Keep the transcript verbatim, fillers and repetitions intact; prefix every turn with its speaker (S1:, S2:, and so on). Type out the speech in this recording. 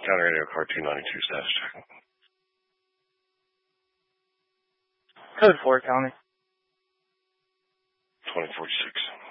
S1: County Radio Car two ninety-two status check.
S2: Code four, County.
S1: twenty forty-six.